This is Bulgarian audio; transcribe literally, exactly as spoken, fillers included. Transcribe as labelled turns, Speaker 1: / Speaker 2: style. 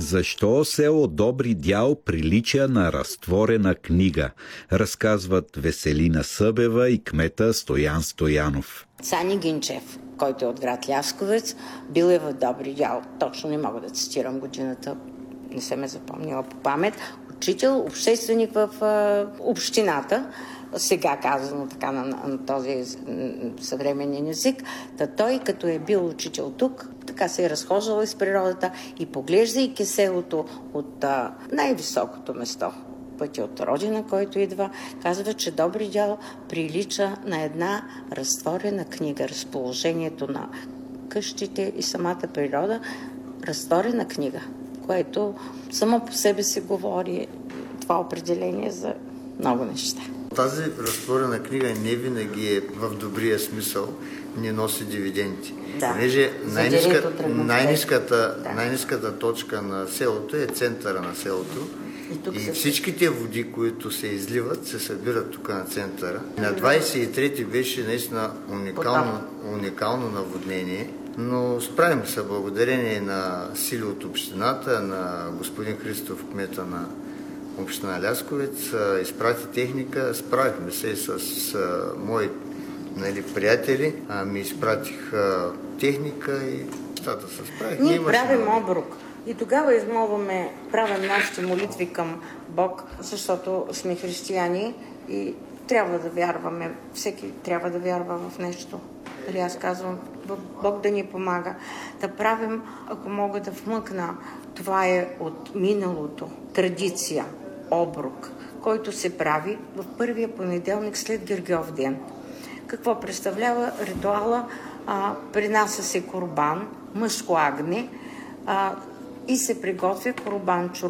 Speaker 1: Защо село Добри дял прилича на разтворена книга, разказват Веселина Събева и кмета Стоян Стоянов.
Speaker 2: Цани Гинчев, който е от град Лясковец, бил е в Добри дял. Точно не мога да цитирам годината, не се ме запомнила по памет. Учител, общественик в а, общината, сега казано така на, на този съвременен език. Та той, като е бил учител тук, така се е разхождал из природата и поглеждайки селото от а, най-високото место, пътя от родина, който идва, казва, че Добри дял прилича на една разтворена книга. Разположението на къщите и самата природа, разтворена книга, което само по себе си говори това определение за много неща.
Speaker 3: Тази разтворена книга не винаги е в добрия смисъл, не носи дивиденти.
Speaker 2: Да.
Speaker 3: Понеже най-ниска, най-ниската,
Speaker 2: да.
Speaker 3: най-ниската точка на селото е центъра на селото. И, и всичките води, които се изливат, се събират тук на центъра. На двадесет и трети беше наистина уникално, уникално наводнение, но справим се благодарение на сили от общината, на господин Христов, кмета на община Лясковец, изпрати техника, справихме се с а, мои нали, приятели, а, ми изпратих а, техника и нещата се справих.
Speaker 2: Ние правим обрук и тогава измолваме, правим нашите молитви към Бог, защото сме християни и трябва да вярваме, всеки трябва да вярва в нещо. Дали аз казвам, Бог да ни помага. Да правим, ако мога да вмъкна, това е от миналото, традиция, обрук, който се прави в първия понеделник след Гергьов ден. Какво представлява ритуала? А, принася се курбан, мъжко агне а, и се приготвя курбан